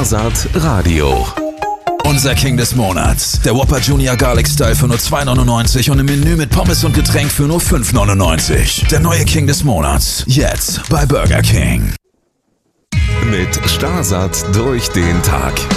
Sparsat Radio. Unser King des Monats. Der Whopper Junior Garlic Style für nur 2,99 und im Menü mit Pommes und Getränk für nur 5,99. Der neue King des Monats. Jetzt bei Burger King. Mit Sparsat durch den Tag.